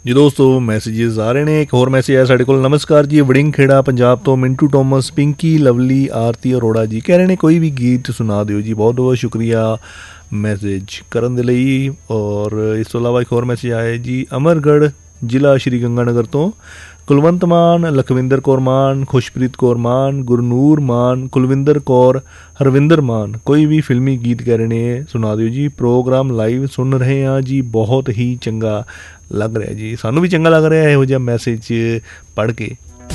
ਜੀ ਦੋਸਤੋ ਮੈਸੇजेस ਆ ਰਹੇ ਨੇ। ਇੱਕ ਹੋਰ ਮੈਸੇਜ ਆਇਆ ਸਾਡੇ ਕੋਲ। ਨਮਸਕਾਰ ਜੀ, ਵੜਿੰਗ ਖੇੜਾ ਪੰਜਾਬ ਤੋਂ ਮਿੰਟੂ ਟੋਮਸ, ਪਿੰਕੀ, ਲਵਲੀ, ਆਰਤੀ ਅਰੋੜਾ ਜੀ ਕਹਿ ਰਹੇ ਨੇ ਕੋਈ ਵੀ ਗੀਤ ਸੁਣਾ ਦਿਓ ਜੀ। ਬਹੁਤ ਬਹੁਤ ਸ਼ੁਕਰੀਆ ਮੈਸੇਜ ਕਰਨ ਦੇ ਲਈ। ਔਰ ਇਸ ਤੋਂ ਇਲਾਵਾ ਇੱਕ ਹੋਰ ਮੈਸੇਜ ਆਇਆ ਜੀ ਅਮਰਗੜ੍ਹ ਜ਼ਿਲ੍ਹਾ ਸ਼੍ਰੀ ਗੰਗਾਨਗਰ ਤੋਂ ਕੁਲਵੰਤ ਮਾਨ, ਲਖਵਿੰਦਰ ਕੌਰ ਮਾਨ, ਖੁਸ਼ਪ੍ਰੀਤ ਕੌਰ ਮਾਨ, ਗੁਰਨੂਰ ਮਾਨ, ਕੁਲਵਿੰਦਰ ਕੌਰ, ਹਰਵਿੰਦਰ ਮਾਨ ਕੋਈ ਵੀ ਫਿਲਮੀ ਗੀਤ ਕਹਿ ਰਹੇ ਨੇ ਸੁਣਾ ਦਿਓ ਜੀ। ਪ੍ਰੋਗਰਾਮ ਲਾਈਵ ਸੁਣ ਰਹੇ ਹਾਂ ਜੀ, ਬਹੁਤ ਹੀ ਚੰਗਾ ਲੱਗ ਰਿਹਾ ਜੀ, ਸਾਨੂੰ ਵੀ ਚੰਗਾ ਲੱਗ ਰਿਹਾ ਇਹੋ ਜਿਹਾ ਮੈਸੇਜ ਪੜ੍ਹ ਕੇ।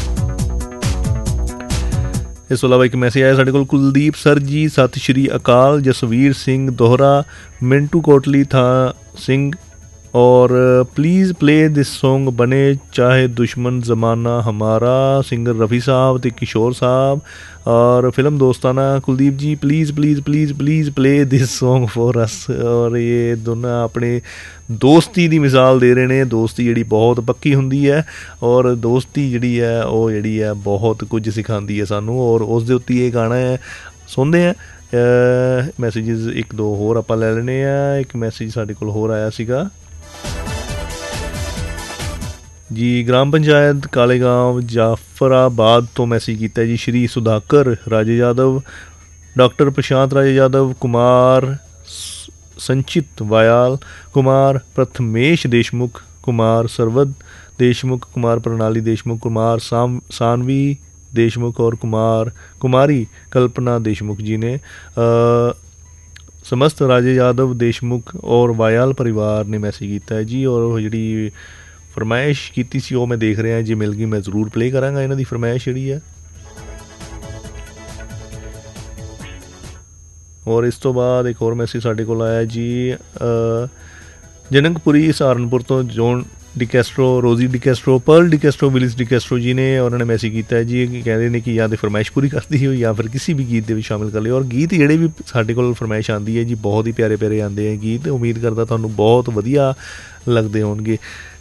ਇਸ ਤੋਂ ਇਲਾਵਾ ਇੱਕ ਮੈਸੇਜ ਆਇਆ ਸਾਡੇ ਕੋਲ ਕੁਲਦੀਪ ਸਰ ਜੀ, ਸਤਿ ਸ਼੍ਰੀ ਅਕਾਲ। ਜਸਵੀਰ ਸਿੰਘ ਦੋਹਰਾ, ਮਿੰਟੂ ਕੋਟਲੀ ਥਾਂ ਸਿੰਘ और प्लीज़ प्ले दिस सॉन्ग बने चाहे दुश्मन ज़माना हमारा, सिंगर रफ़ी साहब ते किशोर साहब। और फिल्म दोस्ताना कुलदीप जी please please please please play this song for us. और ये दोनों अपने दोस्ती की मिसाल दे रहे हैं। दोस्ती जी बहुत पक्की होंगी है और दोस्ती जी है बहुत कुछ सिखाती है सानू। और उस दे उत्ते ये गाना है सुनते हैं। मैसेजेस एक दो होर आपां लै लैने आ। एक मैसेज साडे कोल होर आया सीगा जी, ग्राम पंचायत कालेगांव जाफराबाद तो मैसेज किया जी श्री सुधाकर राजे यादव, डॉक्टर प्रशांत राजे यादव, कुमार संचित वायाल, कुमार प्रथमेश देशमुख, कुमार सरवद देशमुख, कुमार प्रणाली देशमुख, कुमार सानवी देशमुख और कुमारी कल्पना देशमुख जी ने समस्त राजे यादव देशमुख और वायाल परिवार ने मैसेज किया है जी। और जी फरमाइश की सी वो मैं देख रहा जे मिल गई मैं जरूर प्ले कराँगा इन्हों की फरमाइश जी है। और इस तो बाद एक और मैसेज साढ़े को आया जी जनकपुरी सहारनपुर तो जॉन डिकैस्ट्रो, रोजी डिकैस्ट्रो, पर्ल डिकैस्ट्रो, विलिस डिकैस्ट्रो जी ने उन्होंने मैसेज किया है जी। कह रहे हैं कि या तो फरमाइश पूरी करती हो या फिर किसी भी गीत में शामिल कर लियो। और गीत जोड़े भी साढ़े को फरमाइश आती है जी बहुत ही प्यारे प्यारे आते हैं गीत। उम्मीद करता तुहानू बहुत वधिया लगते होणगे।